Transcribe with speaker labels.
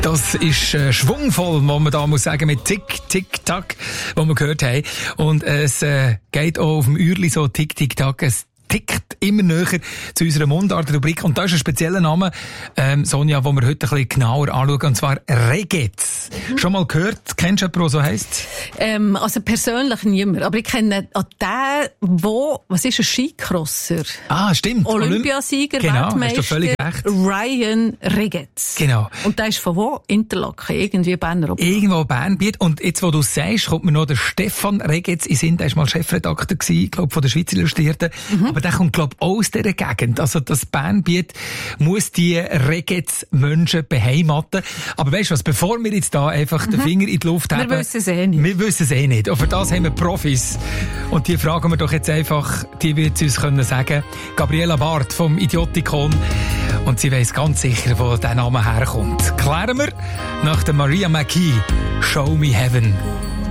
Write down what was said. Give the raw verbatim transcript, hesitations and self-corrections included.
Speaker 1: Das ist äh, schwungvoll, muss man da muss sagen, mit Tick, Tick, Tack, was wir gehört haben. Und es äh, geht auch auf dem Uhrli so Tick, Tick, Tack. Es tickt immer näher zu unserer Mundart-Rubrik. Und da ist ein spezieller Name, ähm, Sonja, den wir heute ein bisschen genauer anschauen, und zwar Regez. Mhm. Schon mal gehört? Kennst du jemanden, der so heisst?
Speaker 2: Ähm, also persönlich niemand. Aber ich kenne auch den, wo, was ist ein Skicrosser?
Speaker 1: Ah, stimmt.
Speaker 2: Olympiasieger,
Speaker 1: genau,
Speaker 2: Weltmeister.
Speaker 1: Hast du völlig recht.
Speaker 2: Ryan Regez.
Speaker 1: Genau.
Speaker 2: Und der ist von wo? Interlaken, irgendwie Berner Oberland.
Speaker 1: Irgendwo Bernbiet. Und jetzt, wo du es sagst, kommt mir noch der Stefan Regez in Sinn. Der war mal Chefredakteur gewesen, glaub, von der Schweizer Illustrierten. Mhm. Aber der kommt, glaub, auch aus dieser Gegend. Also das Bernbiet muss die Regez-Menschen beheimaten. Aber weißt du was, bevor wir jetzt da einfach mhm. den Finger in die Luft haben.
Speaker 2: Wir wissen es eh nicht.
Speaker 1: Wir wissen es eh nicht. Und für das haben wir Profis. Und die fragen wir doch jetzt einfach, die wird sie uns können sagen. Gabriela Barth vom Idiotikon. Und sie weiss ganz sicher, wo der Name herkommt. Klären wir nach der Maria McKee, Show Me Heaven.